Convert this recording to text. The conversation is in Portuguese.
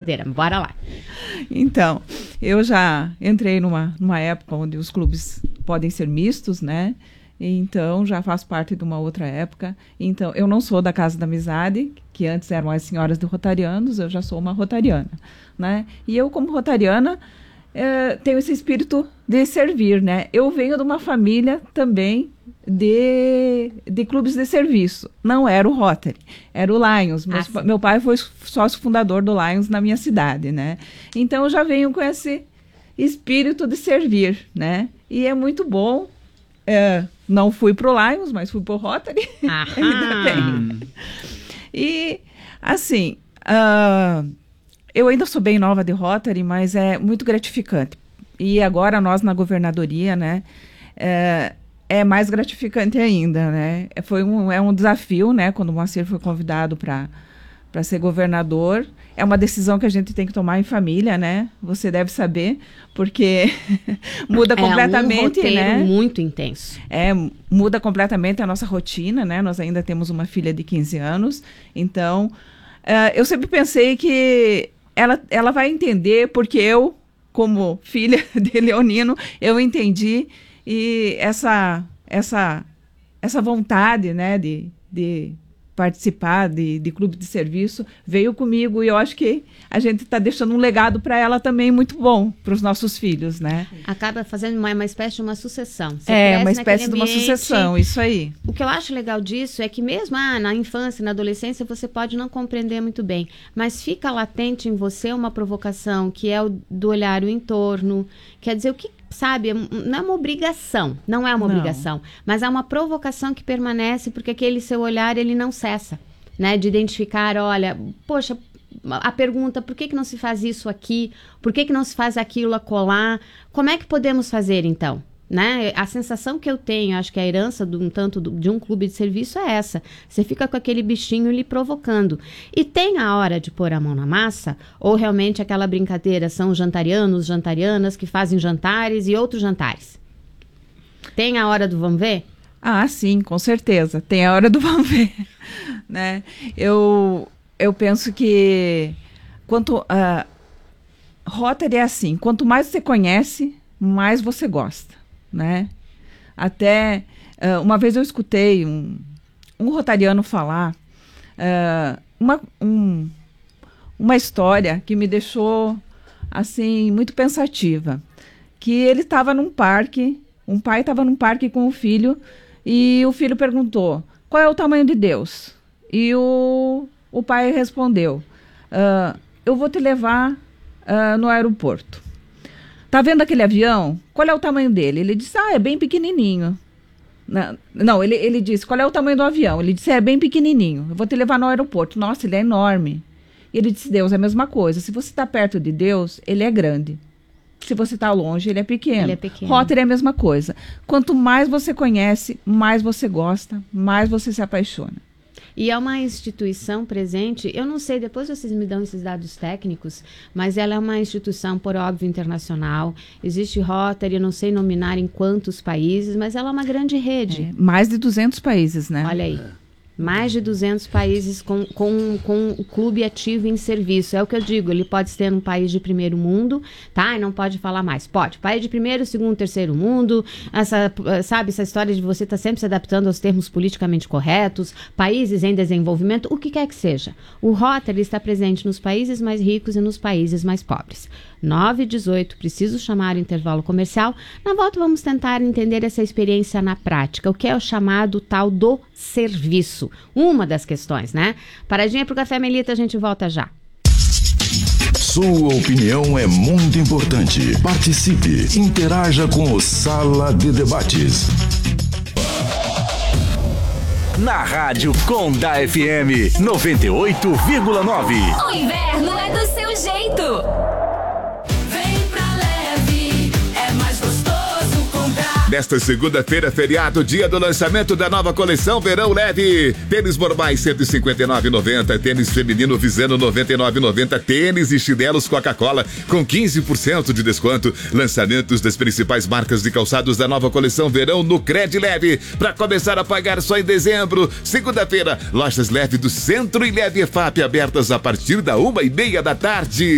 brincadeira, bora lá. Então, eu já entrei numa época onde os clubes podem ser mistos, né? Então, já faço parte de uma outra época. Então, eu não sou da Casa da Amizade, que antes eram as senhoras de Rotarianos, eu já sou uma rotariana, né? E eu, como rotariana, tenho esse espírito de servir, né? Eu venho de uma família também de clubes de serviço. Não era o Rotary, era o Lions. Meu pai foi sócio fundador do Lions na minha cidade, né? Então, eu já venho com esse espírito de servir, né? E é muito bom. Não fui pro Lions, mas fui pro Rotary. Ainda bem. E, assim, eu ainda sou bem nova de Rotary, mas é muito gratificante. E agora nós na governadoria, né, é mais gratificante ainda, né? É um desafio, né, quando o Moacir foi convidado para ser governador. É uma decisão que a gente tem que tomar em família, né? Você deve saber, porque muda completamente, um né? Muito intenso. Muda completamente a nossa rotina, né? Nós ainda temos uma filha de 15 anos, então eu sempre pensei que ela vai entender, porque eu, como filha de leonino, eu entendi, e essa vontade, né, de participar de clube de serviço veio comigo, e eu acho que a gente está deixando um legado para ela também muito bom, para os nossos filhos, né? Acaba fazendo uma espécie de uma sucessão. Uma espécie de uma sucessão, isso aí. O que eu acho legal disso é que mesmo na infância, na adolescência, você pode não compreender muito bem, mas fica latente em você uma provocação, que é do olhar o entorno, quer dizer, o que sabe, não é uma obrigação, mas é uma provocação que permanece, porque aquele seu olhar, ele não cessa, né, de identificar, olha, poxa, a pergunta, por que não se faz isso aqui, por que não se faz aquilo acolá, como é que podemos fazer então? Né? A sensação que eu tenho, acho que a herança de um clube de serviço é essa. Você fica com aquele bichinho lhe provocando. E tem a hora de pôr a mão na massa, ou realmente aquela brincadeira, são jantarianos, jantarianas que fazem jantares e outros jantares? Tem a hora do vamos ver? Ah, sim, com certeza. Tem a hora do vamos ver. Né? Eu penso que Rotary é assim, quanto mais você conhece, mais você gosta. Né? Até uma vez eu escutei um rotariano falar uma história que me deixou assim muito pensativa, que ele estava num parque, um pai estava num parque com o filho, e o filho perguntou: qual é o tamanho de Deus? E o pai respondeu: eu vou te levar no aeroporto. Tá vendo aquele avião? Qual é o tamanho dele? Ele disse, é bem pequenininho. Não, ele disse, qual é o tamanho do avião? Ele disse, é bem pequenininho. Eu vou te levar no aeroporto. Nossa, ele é enorme. E ele disse, Deus é a mesma coisa. Se você está perto de Deus, ele é grande. Se você está longe, ele é pequeno. Rotary é a mesma coisa. Quanto mais você conhece, mais você gosta, mais você se apaixona. E é uma instituição presente, eu não sei, depois vocês me dão esses dados técnicos, mas ela é uma instituição, por óbvio, internacional. Existe Rotary, eu não sei nominar em quantos países, mas ela é uma grande rede. Mais de 200 países, né? Olha aí. Mais de 200 países com o clube ativo em serviço. É o que eu digo, ele pode ser um país de primeiro mundo, tá? E não pode falar mais. Pode. País de primeiro, segundo, terceiro mundo. Essa história de você estar sempre se adaptando aos termos politicamente corretos. Países em desenvolvimento, o que quer que seja. O Rotary está presente nos países mais ricos e nos países mais pobres. 9h18, preciso chamar o intervalo comercial. Na volta vamos tentar entender essa experiência na prática, o que é o chamado tal do serviço. Uma das questões, né? Paradinha pro café, Melita, a gente volta já. Sua opinião é muito importante. Participe, interaja com o Sala de Debates. Na Rádio Conda FM 98,9. O inverno é do seu jeito. Nesta segunda-feira, feriado, dia do lançamento da nova coleção Verão Leve. Tênis normais R$ 159,90, tênis feminino Visano R$ 99,90, tênis e chinelos Coca-Cola com 15% de desconto. Lançamentos das principais marcas de calçados da nova coleção Verão no Cred Leve, para começar a pagar só em dezembro. Segunda-feira, lojas Leve do Centro e Leve EFAP abertas a partir da 1h30 da tarde.